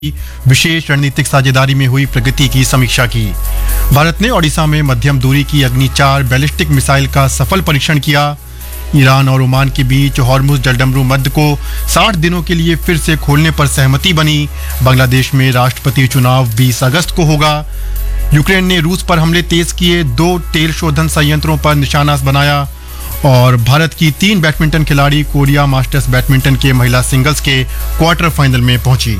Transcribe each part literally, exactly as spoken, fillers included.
विशेष रणनीतिक साझेदारी में हुई प्रगति की समीक्षा की। भारत ने ओडिशा में मध्यम दूरी की अग्नि चार बैलिस्टिक मिसाइल का सफल परीक्षण किया। ईरान और ओमान के बीच हॉर्मुज जलडमरू मध्य को साठ दिनों के लिए फिर से खोलने पर सहमति बनी। बांग्लादेश में राष्ट्रपति चुनाव बीस अगस्त को होगा। यूक्रेन ने रूस पर हमले तेज किए, दो तेल शोधन संयंत्रों पर निशाना बनाया। और भारत की तीन बैडमिंटन खिलाड़ी कोरिया मास्टर्स बैडमिंटन के महिला सिंगल्स के क्वार्टर फाइनल में पहुंची।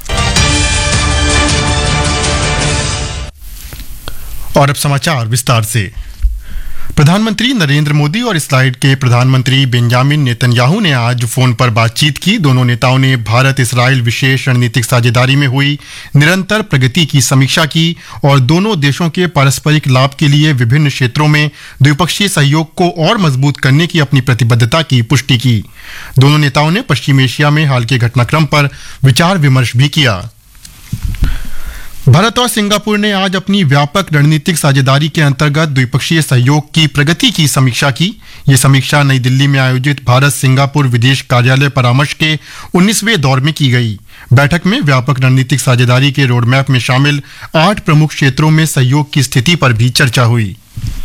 और अब समाचार विस्तार से। प्रधानमंत्री नरेंद्र मोदी और इस्राइल के प्रधानमंत्री बेंजामिन नेतन्याहू ने आज फोन पर बातचीत की। दोनों नेताओं ने भारत इस्राइल विशेष रणनीतिक साझेदारी में हुई निरंतर प्रगति की समीक्षा की और दोनों देशों के पारस्परिक लाभ के लिए विभिन्न क्षेत्रों में द्विपक्षीय सहयोग को और मजबूत करने की अपनी प्रतिबद्धता की पुष्टि की। दोनों नेताओं ने पश्चिम एशिया में हाल के घटनाक्रम पर विचार विमर्श भी किया। भारत और सिंगापुर ने आज अपनी व्यापक रणनीतिक साझेदारी के अंतर्गत द्विपक्षीय सहयोग की प्रगति की समीक्षा की। ये समीक्षा नई दिल्ली में आयोजित भारत सिंगापुर विदेश कार्यालय परामर्श के उन्नीसवें दौर में की गई। बैठक में व्यापक रणनीतिक साझेदारी के रोडमैप में शामिल आठ प्रमुख क्षेत्रों में सहयोग की स्थिति पर भी चर्चा हुई।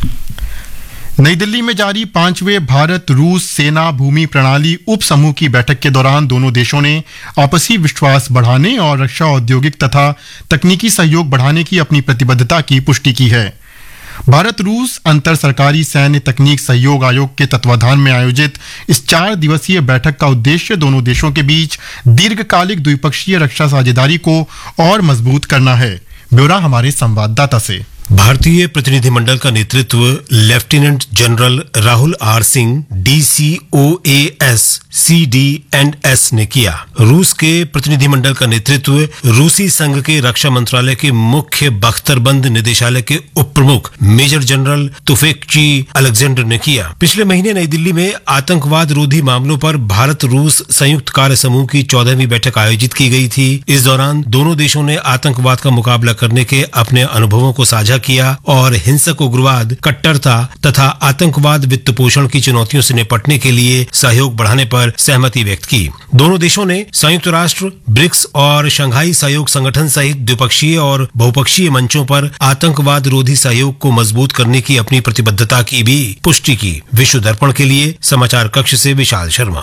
नई दिल्ली में जारी पांचवें भारत रूस सेना भूमि प्रणाली उप समूह की बैठक के दौरान दोनों देशों ने आपसी विश्वास बढ़ाने और रक्षा औद्योगिक तथा तकनीकी सहयोग बढ़ाने की अपनी प्रतिबद्धता की पुष्टि की है। भारत रूस अंतर सरकारी सैन्य तकनीक सहयोग आयोग के तत्वाधान में आयोजित इस चार दिवसीय बैठक का उद्देश्य दोनों देशों के बीच दीर्घकालिक द्विपक्षीय रक्षा साझेदारी को और मजबूत करना है। ब्यौरा हमारे संवाददाता से। भारतीय प्रतिनिधिमंडल का नेतृत्व lieutenant general Rahul are Singh D C O A S C D and S ने किया। रूस के प्रतिनिधिमंडल का नेतृत्व रूसी संघ के रक्षा मंत्रालय के मुख्य बख्तरबंद निदेशालय के उप प्रमुख मेजर जनरल तुफेकची अलेक्जेंडर ने किया। पिछले महीने नई दिल्ली में आतंकवाद रोधी मामलों पर भारत रूस संयुक्त कार्य समूह की चौदहवीं बैठक आयोजित की गई थी। इस दौरान दोनों देशों ने आतंकवाद का मुकाबला करने के अपने अनुभवों को साझा किया और हिंसक उग्रवाद, कट्टरता तथा आतंकवाद वित्त पोषण की चुनौतियों से निपटने के लिए सहयोग बढ़ाने पर सहमति व्यक्त की। दोनों देशों ने संयुक्त राष्ट्र, ब्रिक्स और शंघाई सहयोग संगठन सहित द्विपक्षीय और बहुपक्षीय मंचों पर आतंकवाद रोधी सहयोग को मजबूत करने की अपनी प्रतिबद्धता की भी पुष्टि की। विश्व दर्पण के लिए समाचार कक्ष से विशाल शर्मा।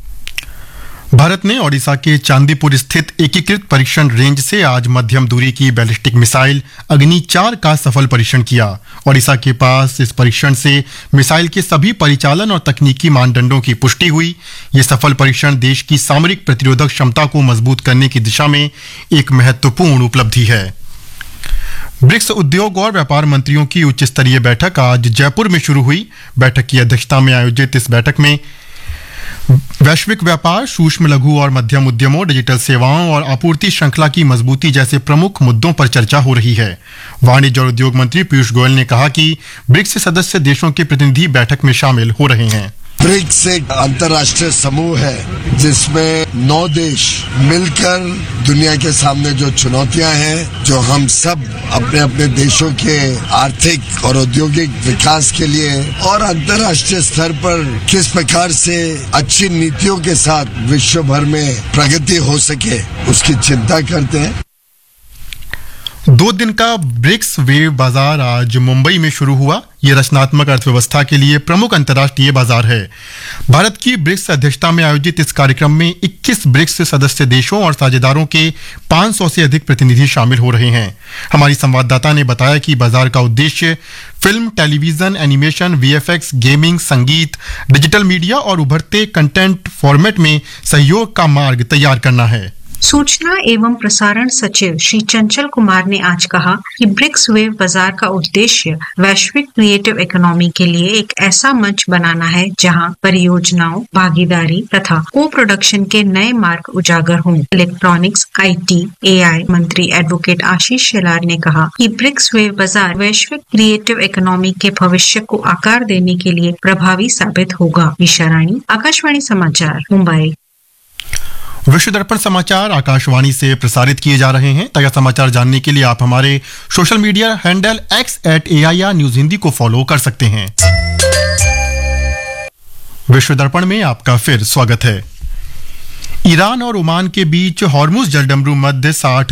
भारत ने ओडिशा के चांदीपुर स्थित एकीकृत परीक्षण रेंज से आज मध्यम दूरी की बैलिस्टिक मिसाइल अग्नि चार का सफल परीक्षण किया। ओडिशा के पास इस परीक्षण से मिसाइल के सभी परिचालन और तकनीकी मानदंडों की पुष्टि हुई। ये सफल परीक्षण देश की सामरिक प्रतिरोधक क्षमता को मजबूत करने की दिशा में एक महत्वपूर्ण उपलब्धि है। ब्रिक्स उद्योग और व्यापार मंत्रियों की उच्च स्तरीय बैठक आज जयपुर में शुरू हुई। बैठक की अध्यक्षता में आयोजित इस बैठक में वैश्विक व्यापार, सूक्ष्म लघु और मध्यम उद्यमों, डिजिटल सेवाओं और आपूर्ति श्रृंखला की मजबूती जैसे प्रमुख मुद्दों पर चर्चा हो रही है। वाणिज्य और उद्योग मंत्री पीयूष गोयल ने कहा कि ब्रिक्स सदस्य देशों के प्रतिनिधि बैठक में शामिल हो रहे हैं। ब्रिक्स एक अंतर्राष्ट्रीय समूह है जिसमें नौ देश मिलकर दुनिया के सामने जो चुनौतियां हैं, जो हम सब अपने अपने देशों के आर्थिक और औद्योगिक विकास के लिए और अंतर्राष्ट्रीय स्तर पर किस प्रकार से अच्छी नीतियों के साथ विश्व भर में प्रगति हो सके, उसकी चिंता करते हैं। दो दिन का ब्रिक्स वेव बाजार आज मुंबई में शुरू हुआ। ये रचनात्मक अर्थव्यवस्था के लिए प्रमुख अंतर्राष्ट्रीय बाजार है। भारत की ब्रिक्स अध्यक्षता में आयोजित इस कार्यक्रम में इक्कीस ब्रिक्स सदस्य देशों और साझेदारों के पाँच सौ से अधिक प्रतिनिधि शामिल हो रहे हैं। हमारी संवाददाता ने बताया कि बाजार का उद्देश्य film, television, animation, V F x, gaming, संगीत, डिजिटल मीडिया और उभरते कंटेंट फॉर्मेट में सहयोग का मार्ग तैयार करना है। सूचना एवं प्रसारण सचिव श्री चंचल कुमार ने आज कहा कि ब्रिक्स वेव बाजार का उद्देश्य वैश्विक क्रिएटिव इकोनॉमी के लिए एक ऐसा मंच बनाना है जहां परियोजनाओं, भागीदारी तथा को प्रोडक्शन के नए मार्ग उजागर हों। इलेक्ट्रॉनिक्स, आई टी, ए आई मंत्री एडवोकेट आशीष शेलार ने कहा कि ब्रिक्स वेव बाजार वैश्विक क्रिएटिव इकोनॉमी के भविष्य को आकार देने के लिए प्रभावी साबित होगा। विशा रानी, आकाशवाणी समाचार, मुंबई। विश्व दर्पण समाचार आकाशवाणी से प्रसारित किए जा रहे हैं। ताजा समाचार जानने के लिए आप हमारे social media handle x eight A I R news Hindi को फॉलो कर सकते हैं। विश्व दर्पण में आपका फिर स्वागत है। ईरान और ओमान के बीच हॉर्मुज जलडमरू मध्य साठ